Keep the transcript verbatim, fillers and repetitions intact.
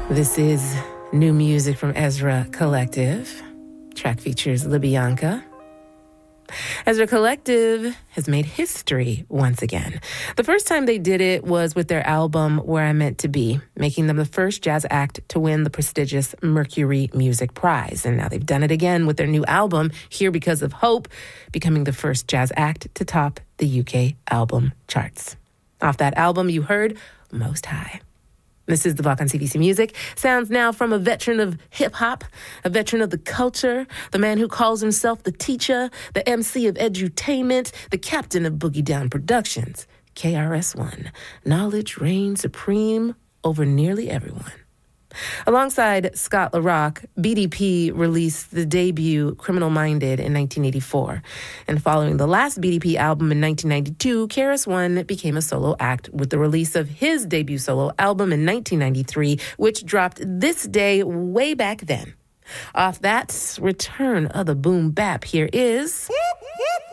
This is new music from Ezra Collective. Track features LaBianca. Ezra Collective has made history once again. The first time they did it was with their album Where I'm Meant to Be, making them the first jazz act to win the prestigious Mercury Music Prize. And now they've done it again with their new album, Here Because of Hope, becoming the first jazz act to top the U K album charts. Off that album, you heard Most High. This is The Block on C B C Music. Sounds now from a veteran of hip-hop, a veteran of the culture, the man who calls himself the teacher, the M C of edutainment, the captain of Boogie Down Productions. K R S One. Knowledge reigns supreme over nearly everyone. Alongside Scott LaRock, B D P released the debut Criminal Minded in nineteen eighty-four. And following the last B D P album in nineteen ninety-two, K R S One became a solo act with the release of his debut solo album in nineteen ninety-three, which dropped this day way back then. Off that, Return of the Boom Bap, here is...